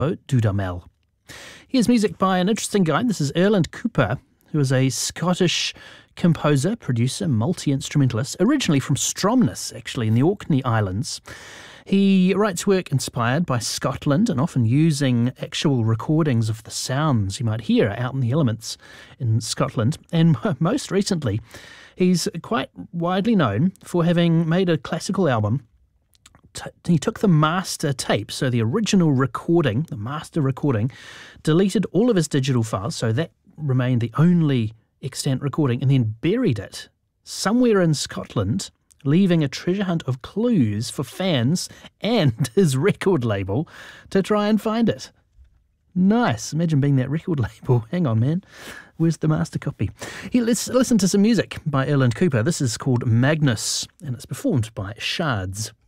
Dudamel. Here's music by an interesting guy. This is Erland Cooper, who is a Scottish composer, producer, multi-instrumentalist, originally from Stromness, actually, in the Orkney Islands. He writes work inspired by Scotland and often using actual recordings of the sounds you might hear out in the elements in Scotland. And most recently, he's quite widely known for having made a classical album. He took the master tape, so the original recording, the master recording, deleted all of his digital files, so that remained the only extant recording, and then buried it somewhere in Scotland, leaving a treasure hunt of clues for fans and his record label to try and find it. Nice. Imagine being that record label. Hang on, man. Where's the master copy? Let's listen to some music by Erland Cooper. This is called Magnus, and it's performed by Shards.